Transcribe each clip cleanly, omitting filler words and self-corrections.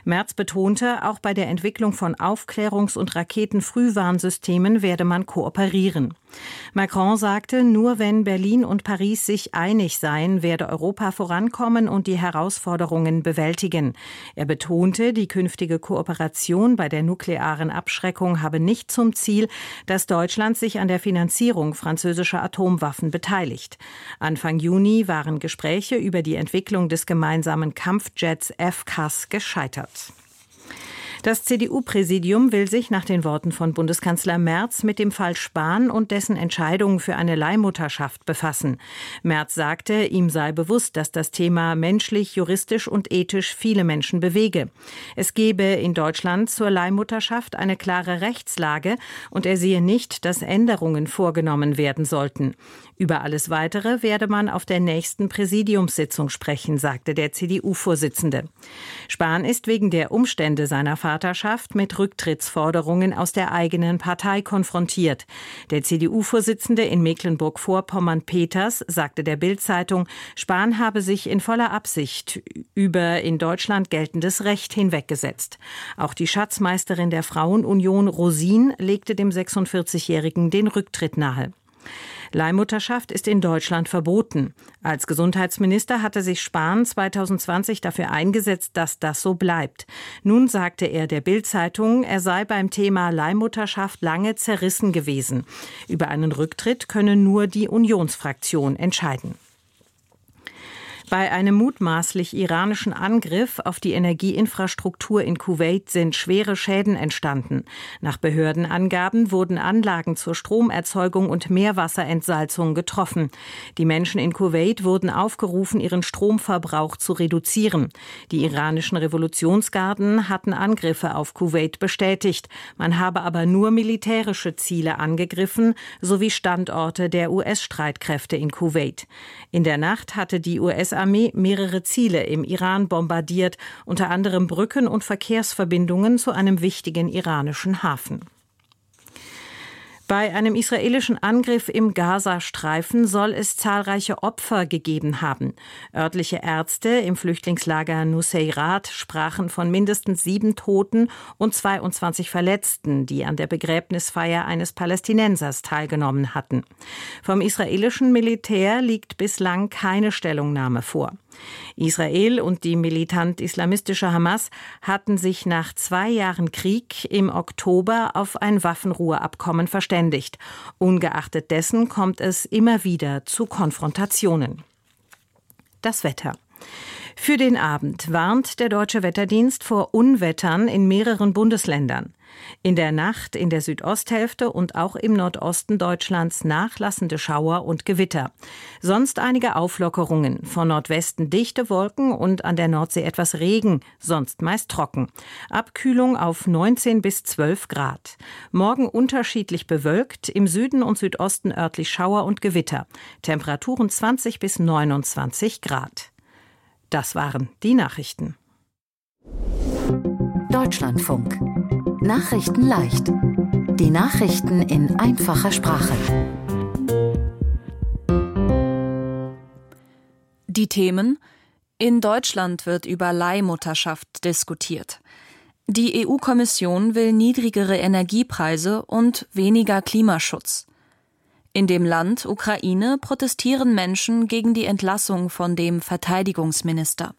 Merz betonte, auch bei der Entwicklung von Aufklärungs- und Raketenfrühwarnsystemen werde man kooperieren. Macron sagte, nur wenn Berlin und Paris sich einig seien, werde Europa vorankommen und die Herausforderungen bewältigen. Er betonte, die künftige Kooperation bei der nuklearen Abschreckung habe nicht zum Ziel, dass Deutschland sich an der Finanzierung französischer Atomwaffen beteiligt. Anfang Juni waren Gespräche über die Entwicklung des gemeinsamen Kampfjets FCAS gescheitert. Das CDU-Präsidium will sich nach den Worten von Bundeskanzler Merz mit dem Fall Spahn und dessen Entscheidung für eine Leihmutterschaft befassen. Merz sagte, ihm sei bewusst, dass das Thema menschlich, juristisch und ethisch viele Menschen bewege. Es gebe in Deutschland zur Leihmutterschaft eine klare Rechtslage und er sehe nicht, dass Änderungen vorgenommen werden sollten. Über alles Weitere werde man auf der nächsten Präsidiumssitzung sprechen, sagte der CDU-Vorsitzende. Spahn ist wegen der Umstände seiner Vaterschaft mit Rücktrittsforderungen aus der eigenen Partei konfrontiert. Der CDU-Vorsitzende in Mecklenburg-Vorpommern Peters sagte der Bild-Zeitung, Spahn habe sich in voller Absicht über in Deutschland geltendes Recht hinweggesetzt. Auch die Schatzmeisterin der Frauenunion Rosin legte dem 46-Jährigen den Rücktritt nahe. Leihmutterschaft ist in Deutschland verboten. Als Gesundheitsminister hatte sich Spahn 2020 dafür eingesetzt, dass das so bleibt. Nun sagte er der Bild-Zeitung, er sei beim Thema Leihmutterschaft lange zerrissen gewesen. Über einen Rücktritt könne nur die Unionsfraktion entscheiden. Bei einem mutmaßlich iranischen Angriff auf die Energieinfrastruktur in Kuwait sind schwere Schäden entstanden. Nach Behördenangaben wurden Anlagen zur Stromerzeugung und Meerwasserentsalzung getroffen. Die Menschen in Kuwait wurden aufgerufen, ihren Stromverbrauch zu reduzieren. Die iranischen Revolutionsgarden hatten Angriffe auf Kuwait bestätigt. Man habe aber nur militärische Ziele angegriffen, sowie Standorte der US-Streitkräfte in Kuwait. In der Nacht hatte die US-Armee mehrere Ziele im Iran bombardiert, unter anderem Brücken und Verkehrsverbindungen zu einem wichtigen iranischen Hafen. Bei einem israelischen Angriff im Gazastreifen soll es zahlreiche Opfer gegeben haben. Örtliche Ärzte im Flüchtlingslager Nuseirat sprachen von mindestens 7 Toten und 22 Verletzten, die an der Begräbnisfeier eines Palästinensers teilgenommen hatten. Vom israelischen Militär liegt bislang keine Stellungnahme vor. Israel und die militant-islamistische Hamas hatten sich nach 2 Jahren Krieg im Oktober auf ein Waffenruheabkommen verständigt. Ungeachtet dessen kommt es immer wieder zu Konfrontationen. Das Wetter. Für den Abend warnt der Deutsche Wetterdienst vor Unwettern in mehreren Bundesländern. In der Nacht in der Südosthälfte und auch im Nordosten Deutschlands nachlassende Schauer und Gewitter. Sonst einige Auflockerungen, von Nordwesten dichte Wolken und an der Nordsee etwas Regen, sonst meist trocken. Abkühlung auf 19 bis 12 Grad. Morgen unterschiedlich bewölkt, im Süden und Südosten örtlich Schauer und Gewitter. Temperaturen 20 bis 29 Grad. Das waren die Nachrichten. Deutschlandfunk. Nachrichten leicht. Die Nachrichten in einfacher Sprache. Die Themen: In Deutschland wird über Leihmutterschaft diskutiert. Die EU-Kommission will niedrigere Energiepreise und weniger Klimaschutz. In dem Land Ukraine protestieren Menschen gegen die Entlassung von dem Verteidigungsminister.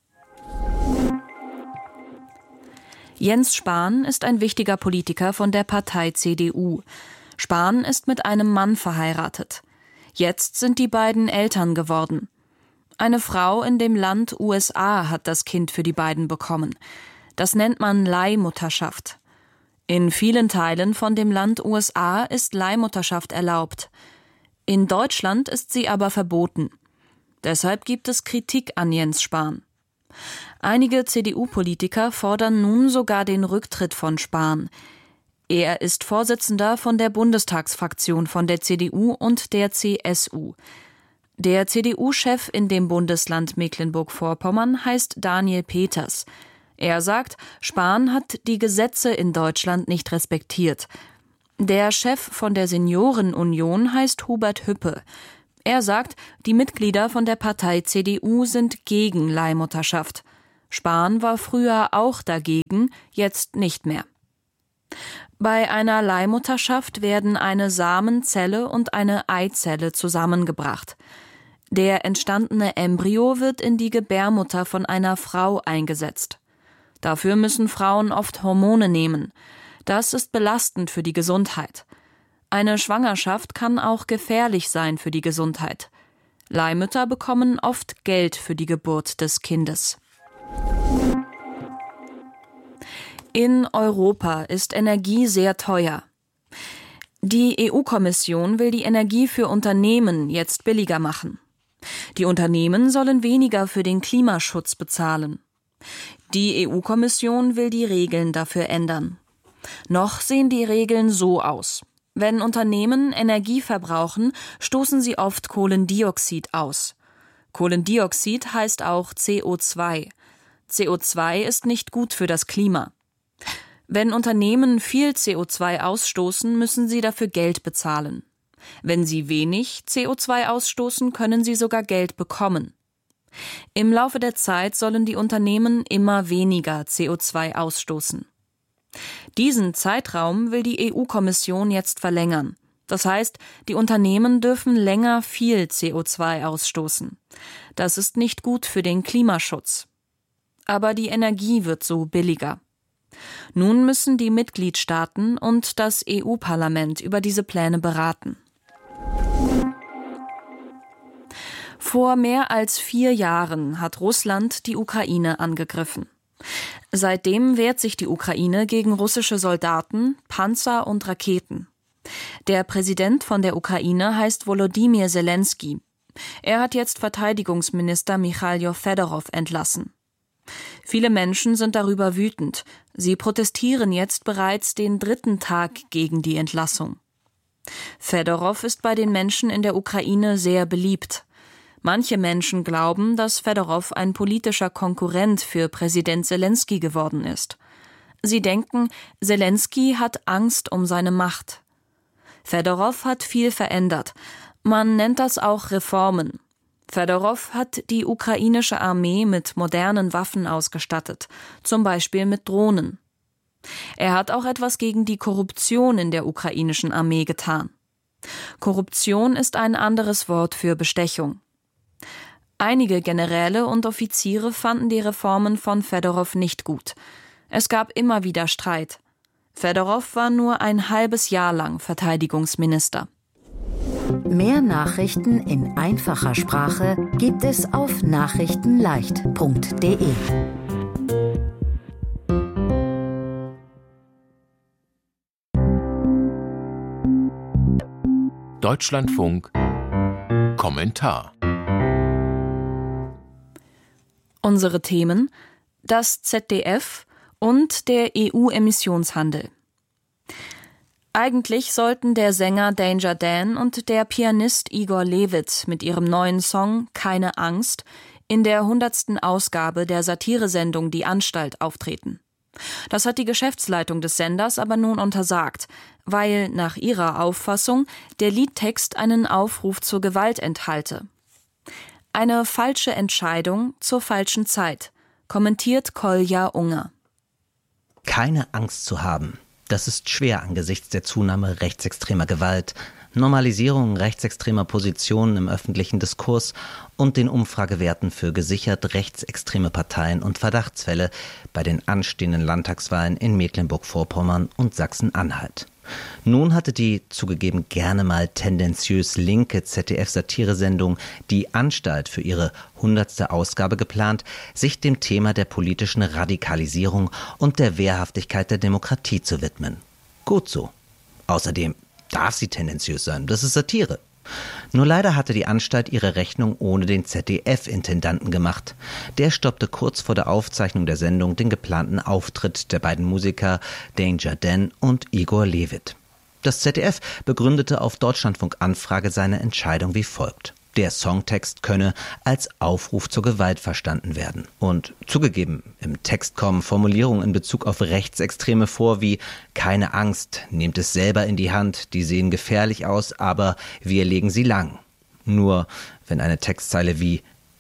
Jens Spahn ist ein wichtiger Politiker von der Partei CDU. Spahn ist mit einem Mann verheiratet. Jetzt sind die beiden Eltern geworden. Eine Frau in dem Land USA hat das Kind für die beiden bekommen. Das nennt man Leihmutterschaft. In vielen Teilen von dem Land USA ist Leihmutterschaft erlaubt. In Deutschland ist sie aber verboten. Deshalb gibt es Kritik an Jens Spahn. Einige CDU-Politiker fordern nun sogar den Rücktritt von Spahn. Er ist Vorsitzender von der Bundestagsfraktion von der CDU und der CSU. Der CDU-Chef in dem Bundesland Mecklenburg-Vorpommern heißt Daniel Peters. Er sagt, Spahn hat die Gesetze in Deutschland nicht respektiert. Der Chef von der Seniorenunion heißt Hubert Hüppe. Er sagt, die Mitglieder von der Partei CDU sind gegen Leihmutterschaft. Spahn war früher auch dagegen, jetzt nicht mehr. Bei einer Leihmutterschaft werden eine Samenzelle und eine Eizelle zusammengebracht. Der entstandene Embryo wird in die Gebärmutter von einer Frau eingesetzt. Dafür müssen Frauen oft Hormone nehmen. Das ist belastend für die Gesundheit. Eine Schwangerschaft kann auch gefährlich sein für die Gesundheit. Leihmütter bekommen oft Geld für die Geburt des Kindes. In Europa ist Energie sehr teuer. Die EU-Kommission will die Energie für Unternehmen jetzt billiger machen. Die Unternehmen sollen weniger für den Klimaschutz bezahlen. Die EU-Kommission will die Regeln dafür ändern. Noch sehen die Regeln so aus. Wenn Unternehmen Energie verbrauchen, stoßen sie oft Kohlendioxid aus. Kohlendioxid heißt auch CO2. CO2 ist nicht gut für das Klima. Wenn Unternehmen viel CO2 ausstoßen, müssen sie dafür Geld bezahlen. Wenn sie wenig CO2 ausstoßen, können sie sogar Geld bekommen. Im Laufe der Zeit sollen die Unternehmen immer weniger CO2 ausstoßen. Diesen Zeitraum will die EU-Kommission jetzt verlängern. Das heißt, die Unternehmen dürfen länger viel CO2 ausstoßen. Das ist nicht gut für den Klimaschutz. Aber die Energie wird so billiger. Nun müssen die Mitgliedstaaten und das EU-Parlament über diese Pläne beraten. Vor mehr als 4 Jahren hat Russland die Ukraine angegriffen. Seitdem wehrt sich die Ukraine gegen russische Soldaten, Panzer und Raketen. Der Präsident von der Ukraine heißt Volodymyr Zelensky. Er hat jetzt Verteidigungsminister Michailo Fedorow entlassen. Viele Menschen sind darüber wütend. Sie protestieren jetzt bereits den 3. Tag gegen die Entlassung. Fedorow ist bei den Menschen in der Ukraine sehr beliebt. Manche Menschen glauben, dass Fedorow ein politischer Konkurrent für Präsident Zelensky geworden ist. Sie denken, Zelensky hat Angst um seine Macht. Fedorow hat viel verändert. Man nennt das auch Reformen. Fedorow hat die ukrainische Armee mit modernen Waffen ausgestattet, zum Beispiel mit Drohnen. Er hat auch etwas gegen die Korruption in der ukrainischen Armee getan. Korruption ist ein anderes Wort für Bestechung. Einige Generäle und Offiziere fanden die Reformen von Fedorow nicht gut. Es gab immer wieder Streit. Fedorow war nur ein halbes Jahr lang Verteidigungsminister. Mehr Nachrichten in einfacher Sprache gibt es auf nachrichtenleicht.de. Deutschlandfunk Kommentar. Unsere Themen: das ZDF und der EU-Emissionshandel. Eigentlich sollten der Sänger Danger Dan und der Pianist Igor Levit mit ihrem neuen Song »Keine Angst« in der 100. Ausgabe der Satiresendung »Die Anstalt« auftreten. Das hat die Geschäftsleitung des Senders aber nun untersagt, weil nach ihrer Auffassung der Liedtext einen Aufruf zur Gewalt enthalte. Eine falsche Entscheidung zur falschen Zeit, kommentiert Kolja Unger. Keine Angst zu haben, das ist schwer angesichts der Zunahme rechtsextremer Gewalt, Normalisierung rechtsextremer Positionen im öffentlichen Diskurs und den Umfragewerten für gesichert rechtsextreme Parteien und Verdachtsfälle bei den anstehenden Landtagswahlen in Mecklenburg-Vorpommern und Sachsen-Anhalt. Nun hatte die zugegeben gerne mal tendenziös linke ZDF-Satiresendung Die Anstalt für ihre 100. Ausgabe geplant, sich dem Thema der politischen Radikalisierung und der Wehrhaftigkeit der Demokratie zu widmen. Gut so. Außerdem darf sie tendenziös sein, das ist Satire. Nur leider hatte die Anstalt ihre Rechnung ohne den ZDF-Intendanten gemacht. Der stoppte kurz vor der Aufzeichnung der Sendung den geplanten Auftritt der beiden Musiker Danger Dan und Igor Levit. Das ZDF begründete auf Deutschlandfunk Anfrage seine Entscheidung wie folgt: Der Songtext könne als Aufruf zur Gewalt verstanden werden. Und zugegeben, im Text kommen Formulierungen in Bezug auf Rechtsextreme vor wie »Keine Angst, nehmt es selber in die Hand, die sehen gefährlich aus, aber wir legen sie lang«. Nur wenn eine Textzeile wie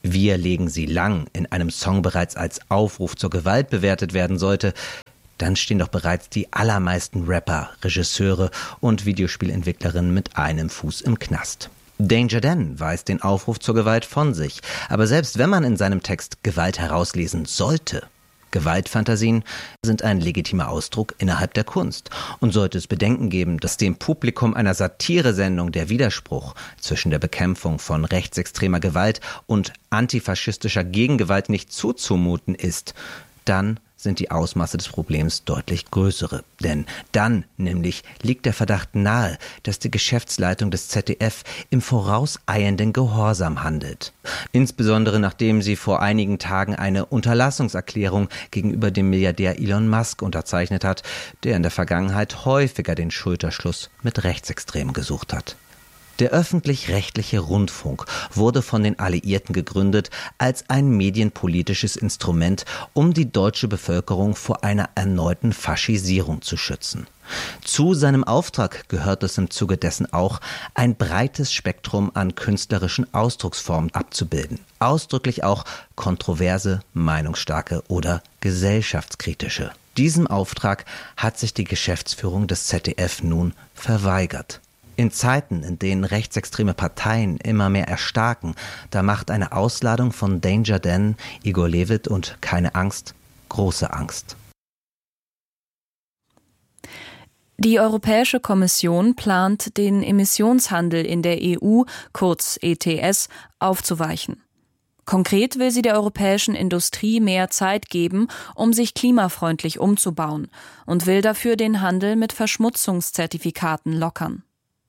Wir legen sie lang in einem Song bereits als Aufruf zur Gewalt bewertet werden sollte, dann stehen doch bereits die allermeisten Rapper, Regisseure und Videospielentwicklerinnen mit einem Fuß im Knast. Danger Dan weist den Aufruf zur Gewalt von sich, aber selbst wenn man in seinem Text Gewalt herauslesen sollte, Gewaltfantasien sind ein legitimer Ausdruck innerhalb der Kunst. Und sollte es Bedenken geben, dass dem Publikum einer Satiresendung der Widerspruch zwischen der Bekämpfung von rechtsextremer Gewalt und antifaschistischer Gegengewalt nicht zuzumuten ist, dann sind die Ausmaße des Problems deutlich größere. Denn dann nämlich liegt der Verdacht nahe, dass die Geschäftsleitung des ZDF im vorauseilenden Gehorsam handelt. Insbesondere nachdem sie vor einigen Tagen eine Unterlassungserklärung gegenüber dem Milliardär Elon Musk unterzeichnet hat, der in der Vergangenheit häufiger den Schulterschluss mit Rechtsextremen gesucht hat. Der öffentlich-rechtliche Rundfunk wurde von den Alliierten gegründet als ein medienpolitisches Instrument, um die deutsche Bevölkerung vor einer erneuten Faschisierung zu schützen. Zu seinem Auftrag gehört es im Zuge dessen auch, ein breites Spektrum an künstlerischen Ausdrucksformen abzubilden, ausdrücklich auch kontroverse, meinungsstarke oder gesellschaftskritische. Diesem Auftrag hat sich die Geschäftsführung des ZDF nun verweigert. In Zeiten, in denen rechtsextreme Parteien immer mehr erstarken, da macht eine Ausladung von Danger Dan, Igor Levit und Keine Angst große Angst. Die Europäische Kommission plant, den Emissionshandel in der EU, kurz ETS, aufzuweichen. Konkret will sie der europäischen Industrie mehr Zeit geben, um sich klimafreundlich umzubauen und will dafür den Handel mit Verschmutzungszertifikaten lockern.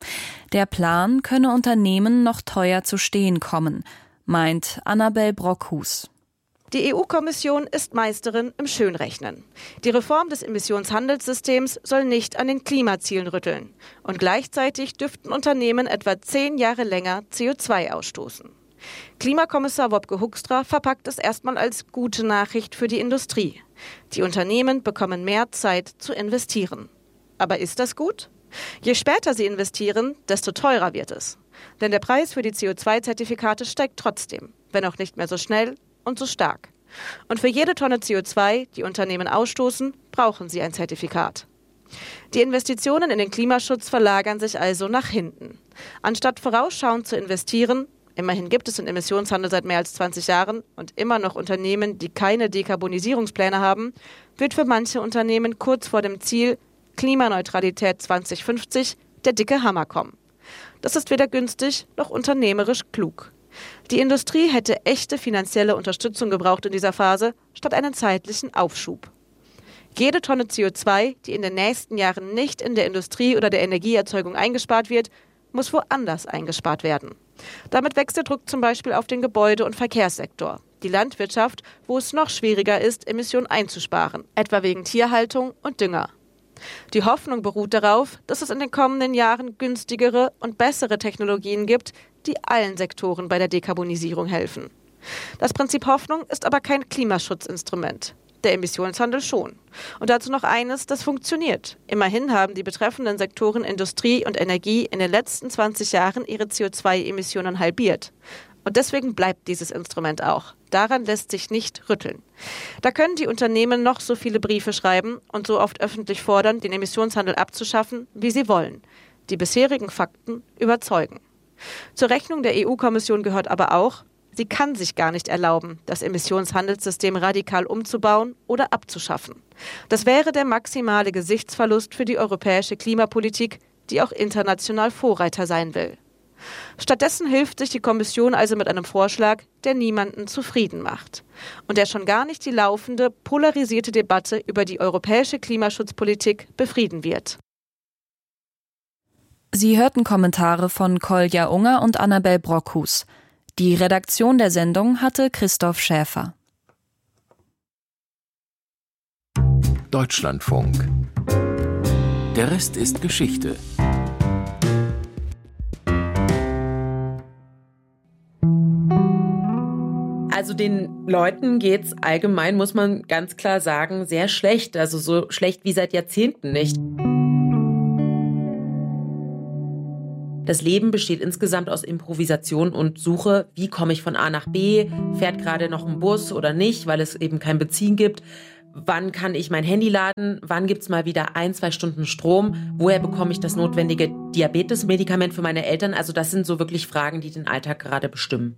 Der Plan könne Unternehmen noch teuer zu stehen kommen, meint Annabel Brockhus. Die EU-Kommission ist Meisterin im Schönrechnen. Die Reform des Emissionshandelssystems soll nicht an den Klimazielen rütteln. Und gleichzeitig dürften Unternehmen etwa 10 Jahre länger CO2 ausstoßen. Klimakommissar Wopke Hoekstra verpackt es erstmal als gute Nachricht für die Industrie. Die Unternehmen bekommen mehr Zeit zu investieren. Aber ist das gut? Je später sie investieren, desto teurer wird es. Denn der Preis für die CO2-Zertifikate steigt trotzdem, wenn auch nicht mehr so schnell und so stark. Und für jede Tonne CO2, die Unternehmen ausstoßen, brauchen sie ein Zertifikat. Die Investitionen in den Klimaschutz verlagern sich also nach hinten. Anstatt vorausschauend zu investieren, immerhin gibt es den Emissionshandel seit mehr als 20 Jahren und immer noch Unternehmen, die keine Dekarbonisierungspläne haben, wird für manche Unternehmen kurz vor dem Ziel Klimaneutralität 2050 der dicke Hammer kommen. Das ist weder günstig noch unternehmerisch klug. Die Industrie hätte echte finanzielle Unterstützung gebraucht in dieser Phase, statt einen zeitlichen Aufschub. Jede Tonne CO2, die in den nächsten Jahren nicht in der Industrie oder der Energieerzeugung eingespart wird, muss woanders eingespart werden. Damit wächst der Druck zum Beispiel auf den Gebäude- und Verkehrssektor, die Landwirtschaft, wo es noch schwieriger ist, Emissionen einzusparen, etwa wegen Tierhaltung und Dünger. Die Hoffnung beruht darauf, dass es in den kommenden Jahren günstigere und bessere Technologien gibt, die allen Sektoren bei der Dekarbonisierung helfen. Das Prinzip Hoffnung ist aber kein Klimaschutzinstrument. Der Emissionshandel schon. Und dazu noch eines, das funktioniert. Immerhin haben die betreffenden Sektoren Industrie und Energie in den letzten 20 Jahren ihre CO2-Emissionen halbiert. Und deswegen bleibt dieses Instrument auch. Daran lässt sich nicht rütteln. Da können die Unternehmen noch so viele Briefe schreiben und so oft öffentlich fordern, den Emissionshandel abzuschaffen, wie sie wollen. Die bisherigen Fakten überzeugen. Zur Rechnung der EU-Kommission gehört aber auch, sie kann sich gar nicht erlauben, das Emissionshandelssystem radikal umzubauen oder abzuschaffen. Das wäre der maximale Gesichtsverlust für die europäische Klimapolitik, die auch international Vorreiter sein will. Stattdessen hilft sich die Kommission also mit einem Vorschlag, der niemanden zufrieden macht. Und der schon gar nicht die laufende, polarisierte Debatte über die europäische Klimaschutzpolitik befrieden wird. Sie hörten Kommentare von Kolja Unger und Annabel Brockhus. Die Redaktion der Sendung hatte Christoph Schäfer. Deutschlandfunk. Der Rest ist Geschichte. Also den Leuten geht's allgemein, muss man ganz klar sagen, sehr schlecht. Also so schlecht wie seit Jahrzehnten nicht. Das Leben besteht insgesamt aus Improvisation und Suche. Wie komme ich von A nach B? Fährt gerade noch ein Bus oder nicht, weil es eben kein Benzin gibt? Wann kann ich mein Handy laden? Wann gibt's mal wieder 1-2 Stunden Strom? Woher bekomme ich das notwendige Diabetes-Medikament für meine Eltern? Also das sind so wirklich Fragen, die den Alltag gerade bestimmen.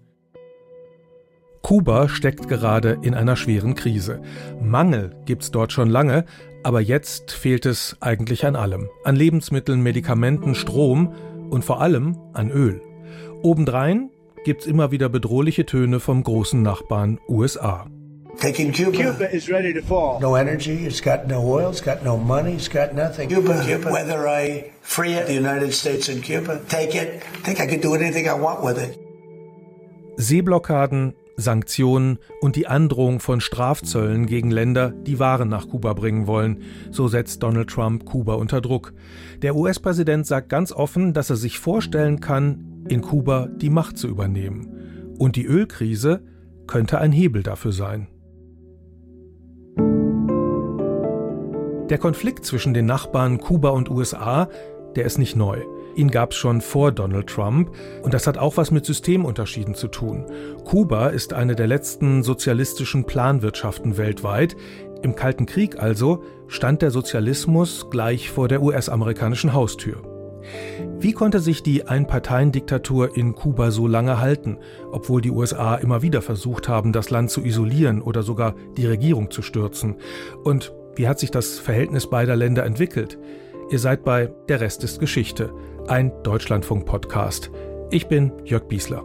Kuba steckt gerade in einer schweren Krise. Mangel gibt's dort schon lange, aber jetzt fehlt es eigentlich an allem. An Lebensmitteln, Medikamenten, Strom und vor allem an Öl. Obendrein gibt's immer wieder bedrohliche Töne vom großen Nachbarn USA. Taking Cuba. Cuba is ready to fall. No energy, it's got no oil, it's got no money, it's got nothing. Cuba, whether I free it, the United States and Cuba, take it, I think I can do anything I want with it. Seeblockaden, Sanktionen und die Androhung von Strafzöllen gegen Länder, die Waren nach Kuba bringen wollen. So setzt Donald Trump Kuba unter Druck. Der US-Präsident sagt ganz offen, dass er sich vorstellen kann, in Kuba die Macht zu übernehmen. Und die Ölkrise könnte ein Hebel dafür sein. Der Konflikt zwischen den Nachbarn Kuba und USA, der ist nicht neu. Ihn gab es schon vor Donald Trump und das hat auch was mit Systemunterschieden zu tun. Kuba ist eine der letzten sozialistischen Planwirtschaften weltweit. Im Kalten Krieg also stand der Sozialismus gleich vor der US-amerikanischen Haustür. Wie konnte sich die Einparteiendiktatur in Kuba so lange halten, obwohl die USA immer wieder versucht haben, das Land zu isolieren oder sogar die Regierung zu stürzen? Und wie hat sich das Verhältnis beider Länder entwickelt? Ihr seid bei Der Rest ist Geschichte, ein Deutschlandfunk-Podcast. Ich bin Jörg Biesler.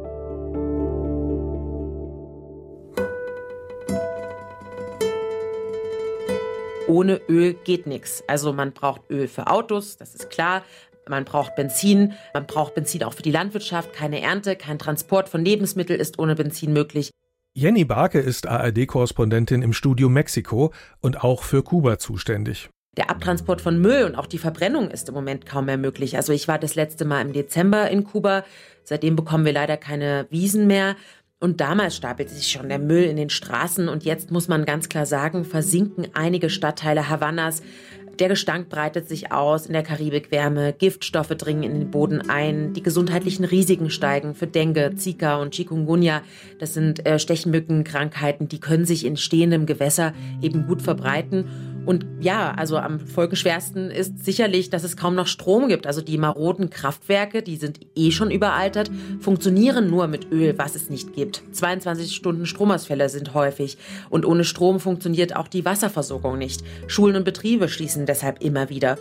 Ohne Öl geht nichts. Also man braucht Öl für Autos, das ist klar. Man braucht Benzin auch für die Landwirtschaft. Keine Ernte, kein Transport von Lebensmitteln ist ohne Benzin möglich. Jenny Barke ist ARD-Korrespondentin im Studio Mexiko und auch für Kuba zuständig. Der Abtransport von Müll und auch die Verbrennung ist im Moment kaum mehr möglich. Also ich war das letzte Mal im Dezember in Kuba. Seitdem bekommen wir leider keine Wiesen mehr. Und damals stapelte sich schon der Müll in den Straßen. Und jetzt muss man ganz klar sagen, versinken einige Stadtteile Havannas. Der Gestank breitet sich aus in der Karibikwärme, Giftstoffe dringen in den Boden ein, die gesundheitlichen Risiken steigen für Dengue, Zika und Chikungunya. Das sind Stechmückenkrankheiten, die können sich in stehendem Gewässer eben gut verbreiten. Und ja, also am folgenschwersten ist sicherlich, dass es kaum noch Strom gibt. Also die maroden Kraftwerke, die sind schon überaltert, funktionieren nur mit Öl, was es nicht gibt. 22 Stunden Stromausfälle sind häufig. Und ohne Strom funktioniert auch die Wasserversorgung nicht. Schulen und Betriebe schließen deshalb immer wieder.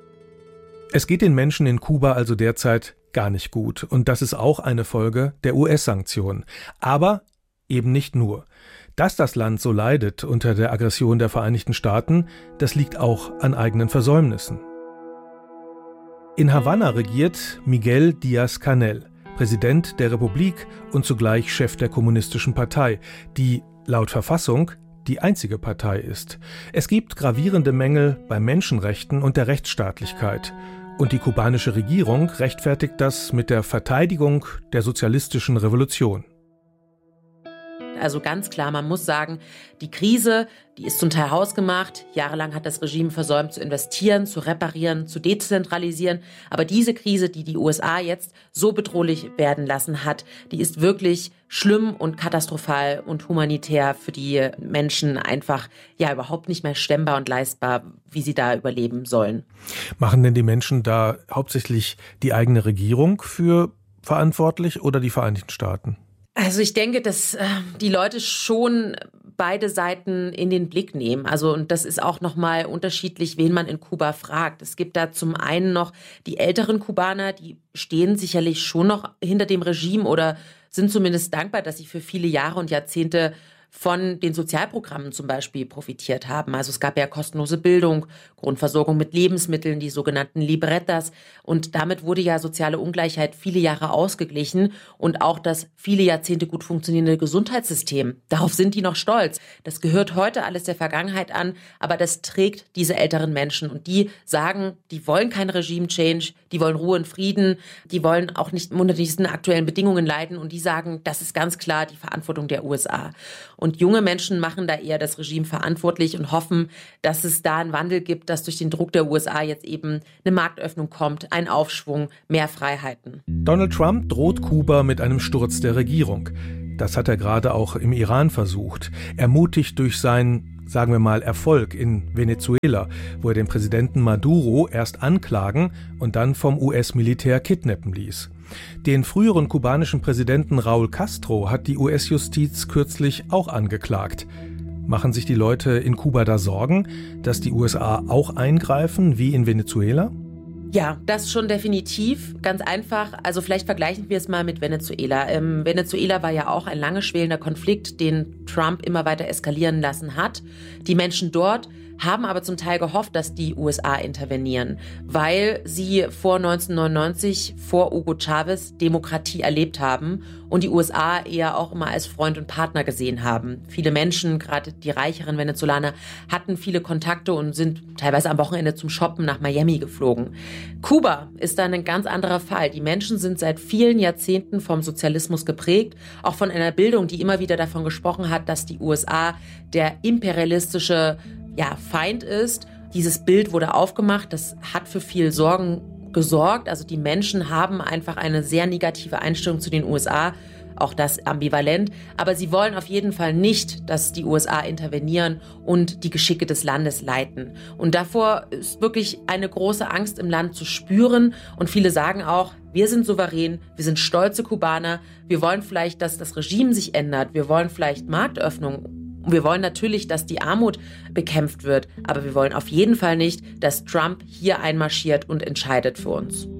Es geht den Menschen in Kuba also derzeit gar nicht gut. Und das ist auch eine Folge der US-Sanktionen. Aber eben nicht nur. Dass das Land so leidet unter der Aggression der Vereinigten Staaten, das liegt auch an eigenen Versäumnissen. In Havanna regiert Miguel Díaz-Canel, Präsident der Republik und zugleich Chef der Kommunistischen Partei, die laut Verfassung die einzige Partei ist. Es gibt gravierende Mängel bei Menschenrechten und der Rechtsstaatlichkeit. Und die kubanische Regierung rechtfertigt das mit der Verteidigung der sozialistischen Revolution. Also ganz klar, man muss sagen, die Krise, die ist zum Teil hausgemacht. Jahrelang hat das Regime versäumt zu investieren, zu reparieren, zu dezentralisieren. Aber diese Krise, die die USA jetzt so bedrohlich werden lassen hat, die ist wirklich schlimm und katastrophal und humanitär für die Menschen einfach ja überhaupt nicht mehr stemmbar und leistbar, wie sie da überleben sollen. Machen denn die Menschen da hauptsächlich die eigene Regierung für verantwortlich oder die Vereinigten Staaten? Also ich denke, dass die Leute schon beide Seiten in den Blick nehmen. Also und das ist auch nochmal unterschiedlich, wen man in Kuba fragt. Es gibt da zum einen noch die älteren Kubaner, die stehen sicherlich schon noch hinter dem Regime oder sind zumindest dankbar, dass sie für viele Jahre und Jahrzehnte von den Sozialprogrammen zum Beispiel profitiert haben. Also es gab ja kostenlose Bildung, Grundversorgung mit Lebensmitteln, die sogenannten Libretas. Und damit wurde ja soziale Ungleichheit viele Jahre ausgeglichen und auch das viele Jahrzehnte gut funktionierende Gesundheitssystem. Darauf sind die noch stolz. Das gehört heute alles der Vergangenheit an, aber das trägt diese älteren Menschen. Und die sagen, die wollen kein Regime-Change, die wollen Ruhe und Frieden, die wollen auch nicht unter diesen aktuellen Bedingungen leiden. Und die sagen, das ist ganz klar die Verantwortung der USA. Und junge Menschen machen da eher das Regime verantwortlich und hoffen, dass es da einen Wandel gibt, dass durch den Druck der USA jetzt eben eine Marktöffnung kommt, ein Aufschwung, mehr Freiheiten. Donald Trump droht Kuba mit einem Sturz der Regierung. Das hat er gerade auch im Iran versucht. Ermutigt durch seinen, sagen wir mal, Erfolg in Venezuela, wo er den Präsidenten Maduro erst anklagen und dann vom US-Militär kidnappen ließ. Den früheren kubanischen Präsidenten Raúl Castro hat die US-Justiz kürzlich auch angeklagt. Machen sich die Leute in Kuba da Sorgen, dass die USA auch eingreifen wie in Venezuela? Ja, das schon definitiv. Ganz einfach. Also vielleicht vergleichen wir es mal mit Venezuela. Venezuela war ja auch ein lange schwelender Konflikt, den Trump immer weiter eskalieren lassen hat. Die Menschen dort haben aber zum Teil gehofft, dass die USA intervenieren, weil sie vor 1999, vor Hugo Chavez, Demokratie erlebt haben und die USA eher auch immer als Freund und Partner gesehen haben. Viele Menschen, gerade die reicheren Venezolaner, hatten viele Kontakte und sind teilweise am Wochenende zum Shoppen nach Miami geflogen. Kuba ist dann ein ganz anderer Fall. Die Menschen sind seit vielen Jahrzehnten vom Sozialismus geprägt, auch von einer Bildung, die immer wieder davon gesprochen hat, dass die USA der imperialistische Feind ist. Dieses Bild wurde aufgemacht, das hat für viel Sorgen gesorgt. Also die Menschen haben einfach eine sehr negative Einstellung zu den USA, auch das ambivalent. Aber sie wollen auf jeden Fall nicht, dass die USA intervenieren und die Geschicke des Landes leiten. Und davor ist wirklich eine große Angst im Land zu spüren. Und viele sagen auch, wir sind souverän, wir sind stolze Kubaner, wir wollen vielleicht, dass das Regime sich ändert, wir wollen vielleicht Marktöffnung. Wir wollen natürlich, dass die Armut bekämpft wird, aber wir wollen auf jeden Fall nicht, dass Trump hier einmarschiert und entscheidet für uns.